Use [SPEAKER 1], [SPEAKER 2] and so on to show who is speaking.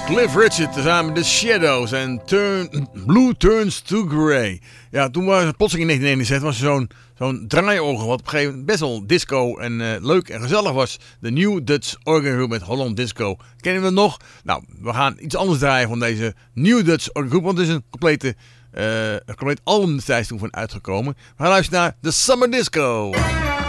[SPEAKER 1] Cliff Richard tezamen met The Shadows en Blue Turns to Grey. Ja, toen was het plotseling in 1969 was er zo'n draaiorgel wat op een gegeven moment best wel disco en leuk en gezellig was. De New Dutch Organ Group met Holland Disco. Kennen we het nog? Nou, we gaan iets anders draaien van deze New Dutch Organ Group, want het is een compleet album destijds toen van uitgekomen. We gaan luisteren naar The Summer Disco.